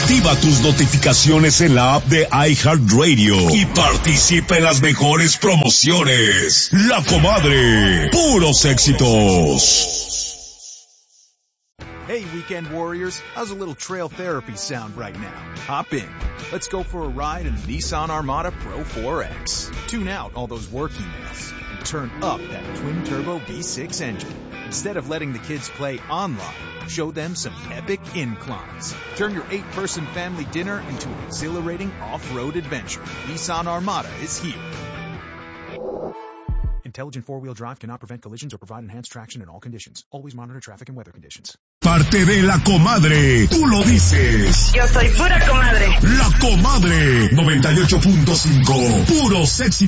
Activa tus notificaciones en la app de iHeartRadio y participa en las mejores promociones. La Comadre, puros éxitos. Hey, weekend warriors, how's a little trail therapy sound right now? Hop in. Let's go for a ride in the Nissan Armada Pro 4X. Tune out all those work emails and turn up that twin-turbo V6 engine. Instead of letting the kids play online, show them some epic inclines. Turn your 8-person family dinner into an exhilarating off-road adventure. Nissan Armada is here. Intelligent four-wheel drive cannot prevent collisions or provide enhanced traction in all conditions. Always monitor traffic and weather conditions. Parte de La Comadre, tú lo dices. Yo soy pura comadre. La Comadre, 98.5, puros éxitos.